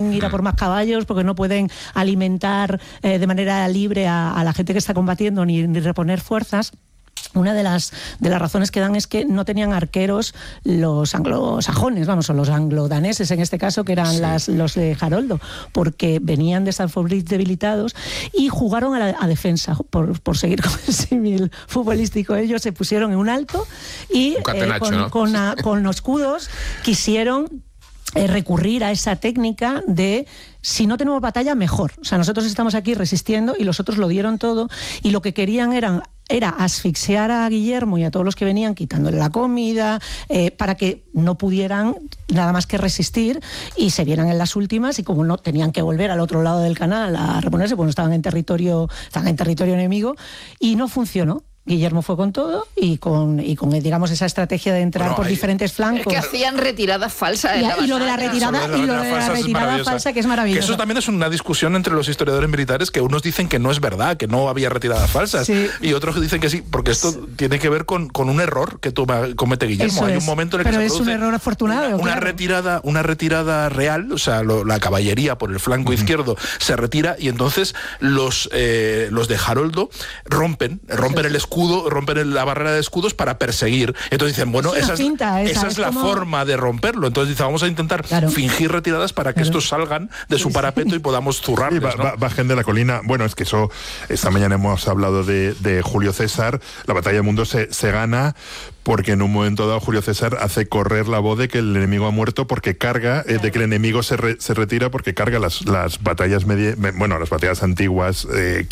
pueden ir a por más caballos, porque no pueden alimentar de manera libre a la gente que está combatiendo ni reponer fuerzas. Una de las razones que dan es que no tenían arqueros los anglosajones, o los anglodaneses en este caso, que eran los de Haroldo, porque venían de Stamford Bridge debilitados y jugaron a defensa, por seguir con el símil futbolístico. Ellos se pusieron en un alto y con los escudos quisieron recurrir a esa técnica de si no tenemos batalla, mejor. O sea, nosotros estamos aquí resistiendo y los otros lo dieron todo, y lo que querían era asfixiar a Guillermo y a todos los que venían, quitándole la comida, para que no pudieran nada más que resistir y se vieran en las últimas, y como no tenían que volver al otro lado del canal a reponerse, pues estaban en territorio enemigo, y no funcionó. Guillermo fue con todo y con digamos esa estrategia de entrar por diferentes flancos. Es que hacían retiradas falsas. Y lo de la retirada falsa, que es maravilloso. Que eso también es una discusión entre los historiadores militares, que unos dicen que no es verdad, que no había retiradas falsas, y otros dicen que sí, porque esto tiene que ver con un error que comete Guillermo. Hay un momento en el que pero es un error afortunado. Una retirada real, o sea, la caballería por el flanco izquierdo se retira, y entonces los de Haroldo rompen el escudo, rompen la barrera de escudos para perseguir. Entonces dicen, bueno, esa es la forma de romperlo. Entonces dicen, vamos a intentar fingir retiradas para que estos salgan de su parapeto y podamos zurrarles, bajen de la colina. Bueno, es que eso, esta mañana hemos hablado de Julio César. La batalla del mundo se gana porque en un momento dado Julio César hace correr la voz de que el enemigo ha muerto, porque carga, de que el enemigo se retira porque carga las batallas las batallas antiguas,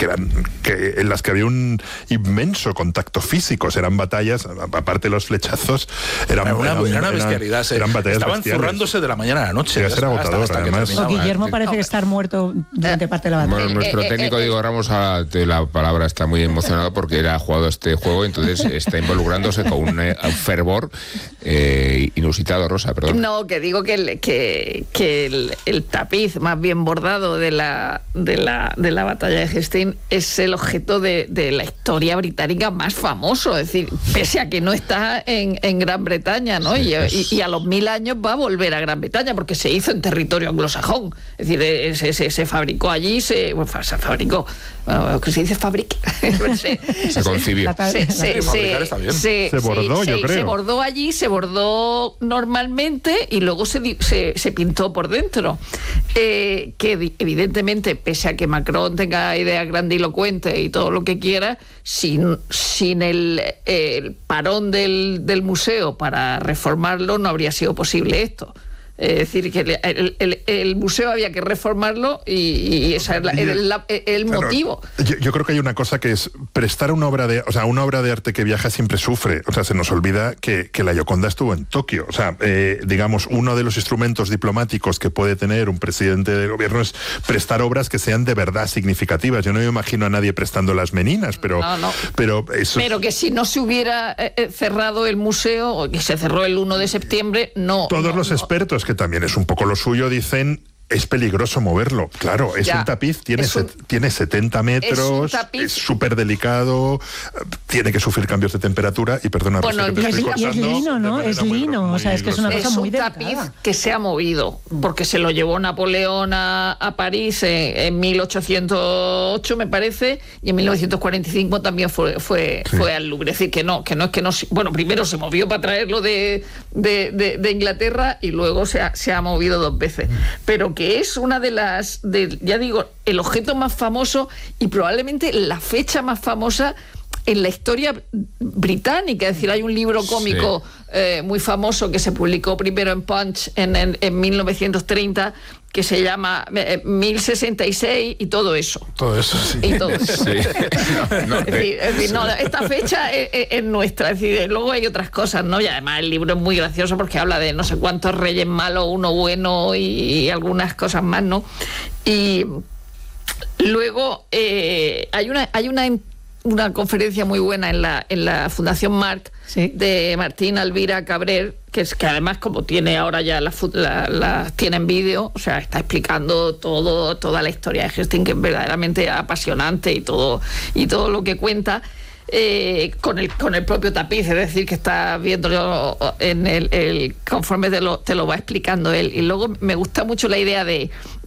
en las que había un inmenso contacto físico. Eran batallas, aparte de los flechazos, eran una bestialidad. Eran batallas estaban bestiales. Zurrándose de la mañana a la noche. Era agotador, además. Guillermo parece estar muerto durante parte de la batalla. Bueno, nuestro técnico Diego Ramos, de la palabra, está muy emocionado porque él ha jugado este juego, entonces está involucrándose con un fervor inusitado. Rosa, perdón. No, que digo que el tapiz más bien bordado de la batalla de Hastings es el objeto de la historia británica más famoso, es decir, pese a que no está en Gran Bretaña, ¿no? Y a los 1000 años va a volver a Gran Bretaña porque se hizo en territorio anglosajón, es decir, se fabricó allí, se fabricó, bueno, que se dice fabric, se concibió, se bordó, yo creo. Se bordó allí, se bordó normalmente y luego se pintó por dentro, que evidentemente, pese a que Macron tenga ideas grandilocuentes y todo lo que quiera, sin el parón del museo para reformarlo no habría sido posible esto. Es decir, que el museo había que reformarlo y ese era el motivo. Yo creo que hay una cosa que es prestar una obra de arte que viaja siempre sufre. O sea, se nos olvida que la Gioconda estuvo en Tokio. O sea, digamos, uno de los instrumentos diplomáticos que puede tener un presidente de gobierno es prestar obras que sean de verdad significativas. Yo no me imagino a nadie prestando las Meninas, pero pero que si no se hubiera cerrado el museo, o que se cerró el 1 de septiembre, todos los expertos, que también es un poco lo suyo, dicen: es peligroso moverlo. Claro, un tapiz, tiene 70 metros, es súper delicado, tiene que sufrir cambios de temperatura, y perdona, Rosa, que te estoy cortando, y es lino, ¿no? Es lino, o sea, es que es una cosa muy delicada. Es un tapiz que se ha movido, porque se lo llevó Napoleón a París en 1808, me parece, y en 1945 también fue al Louvre. Es decir, que no, bueno, primero se movió para traerlo de Inglaterra y luego se ha movido 2 veces. Pero que es una ya digo, el objeto más famoso y probablemente la fecha más famosa en la historia británica. Es decir, hay un libro cómico muy famoso que se publicó primero en Punch en 1930, que se llama 1066 y todo eso. Todo eso, sí. Y todo eso. Sí. Es decir, esta fecha es nuestra. Es decir, luego hay otras cosas, ¿no? Y además el libro es muy gracioso porque habla de no sé cuántos reyes malos, uno bueno y algunas cosas más, ¿no? Y luego hay una conferencia muy buena en la Fundación Marc, de Martín Alvira Cabrera, que además, como tiene ahora ya tiene en vídeo, o sea, está explicando toda la historia de Hastings, que es verdaderamente apasionante, y todo lo que cuenta. Con el propio tapiz, es decir, que está viéndolo en conforme te lo va explicando él. Y luego me gusta mucho la idea de